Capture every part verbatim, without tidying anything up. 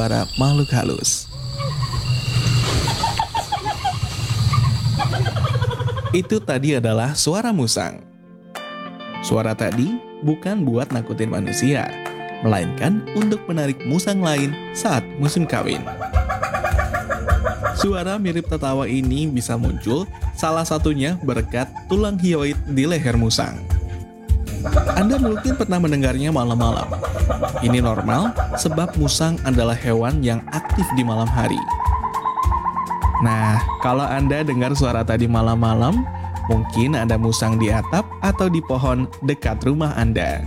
para makhluk halus. Itu tadi adalah suara musang. Suara tadi bukan buat nakutin manusia, melainkan untuk menarik musang lain saat musim kawin. Suara mirip tertawa ini bisa muncul salah satunya berkat tulang hioid di leher musang. Anda mungkin pernah mendengarnya malam-malam. Ini normal sebab musang adalah hewan yang aktif di malam hari. Nah, kalau Anda dengar suara tadi malam-malam, mungkin ada musang di atap atau di pohon dekat rumah Anda.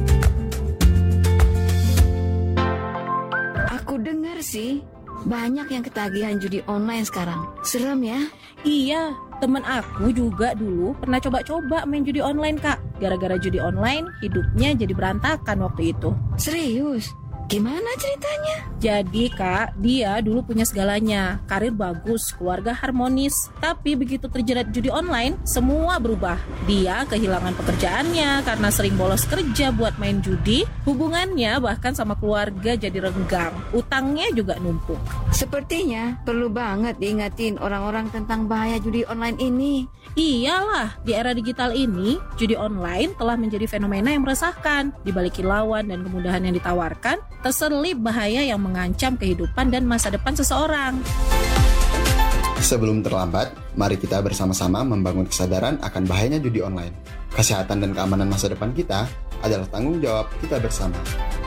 Aku dengar sih, banyak yang ketagihan judi online sekarang. Serem ya? Iya, temen aku juga dulu pernah coba-coba main judi online, Kak. Gara-gara judi online, hidupnya jadi berantakan waktu itu. Serius? Gimana ceritanya? Jadi Kak, dia dulu punya segalanya, karir bagus, keluarga harmonis. Tapi begitu terjerat judi online, semua berubah. Dia kehilangan pekerjaannya karena sering bolos kerja buat main judi. Hubungannya bahkan sama keluarga jadi renggang. Utangnya juga numpuk. Sepertinya perlu banget diingatin orang-orang tentang bahaya judi online ini. Iyalah, di era digital ini, judi online telah menjadi fenomena yang meresahkan. Di balik kilauan dan kemudahan yang ditawarkan, terselip bahaya yang mengancam kehidupan dan masa depan seseorang. Sebelum terlambat, mari kita bersama-sama membangun kesadaran akan bahayanya judi online. Kesehatan dan keamanan masa depan kita adalah tanggung jawab kita bersama.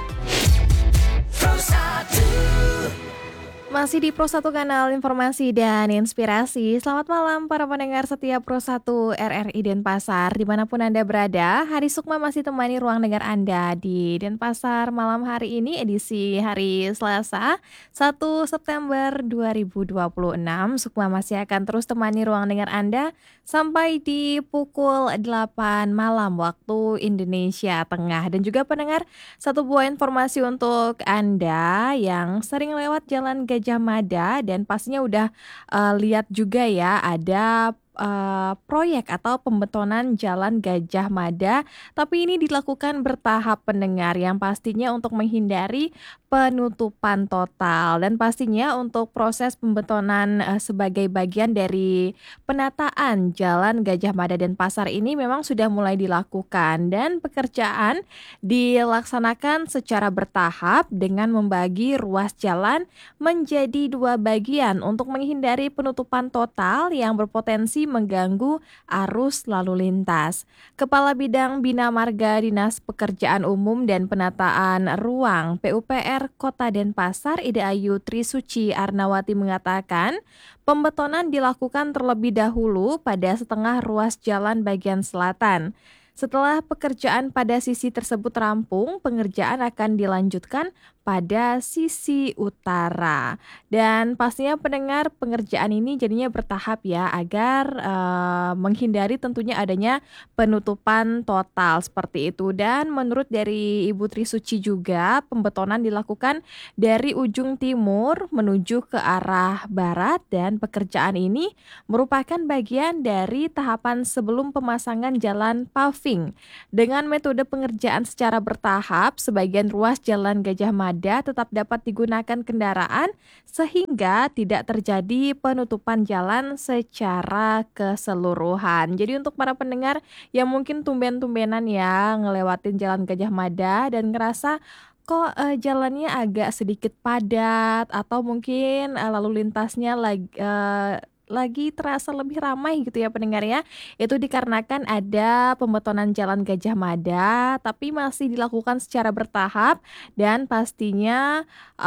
Masih di Pro satu Kanal Informasi dan Inspirasi. Selamat malam para pendengar setia Pro satu R R I Denpasar. Dimanapun Anda berada, Hari Sukma masih temani ruang dengar Anda di Denpasar malam hari ini, edisi hari Selasa satu September dua ribu dua puluh enam. Sukma masih akan terus temani ruang dengar Anda sampai di pukul delapan malam waktu Indonesia Tengah. Dan juga pendengar, satu buah informasi untuk Anda yang sering lewat jalan Gajah Mada dan pastinya udah uh, lihat juga ya ada uh, proyek atau pembetonan jalan Gajah Mada, tapi ini dilakukan bertahap pendengar yang pastinya untuk menghindari penutupan total dan pastinya untuk proses pembetonan uh, sebagai bagian dari penataan jalan Gajah Mada Denpasar ini memang sudah mulai dilakukan dan pekerjaan dilaksanakan secara bertahap dengan membagi ruas jalan menjadi dua bagian untuk menghindari penutupan total yang berpotensi mengganggu arus lalu lintas. Kepala Bidang Bina Marga Dinas Pekerjaan Umum dan Penataan Ruang P U P R Kota Denpasar, Ida Ayu Trisuci Arnawati mengatakan, pembetonan dilakukan terlebih dahulu pada setengah ruas jalan bagian selatan. Setelah pekerjaan pada sisi tersebut rampung, pengerjaan akan dilanjutkan pada sisi utara. Dan pastinya pendengar, pengerjaan ini jadinya bertahap ya agar uh, menghindari tentunya adanya penutupan total seperti itu. Dan menurut dari Ibu Trisuci juga, pembetonan dilakukan dari ujung timur menuju ke arah barat dan pekerjaan ini merupakan bagian dari tahapan sebelum pemasangan jalan paving. Dengan metode pengerjaan secara bertahap, sebagian ruas jalan Gajah Mada tetap dapat digunakan kendaraan sehingga tidak terjadi penutupan jalan secara keseluruhan. Jadi untuk para pendengar yang mungkin tumben-tumbenan ya ngelewatin jalan Gajah Mada dan ngerasa kok uh, jalannya agak sedikit padat atau mungkin uh, lalu lintasnya lagi uh, lagi terasa lebih ramai gitu ya pendengar ya. Itu dikarenakan ada pembetonan jalan Gajah Mada tapi masih dilakukan secara bertahap dan pastinya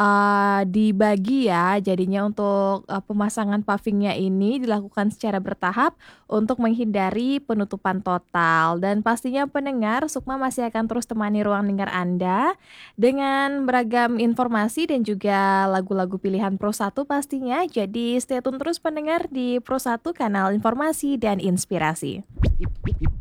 uh, dibagi ya. Jadinya untuk uh, pemasangan pavingnya ini dilakukan secara bertahap untuk menghindari penutupan total. Dan pastinya pendengar, Sukma masih akan terus temani ruang dengar Anda dengan beragam informasi dan juga lagu-lagu pilihan Pro satu pastinya. Jadi stay tune terus pendengar di Pro satu Kanal Informasi dan Inspirasi.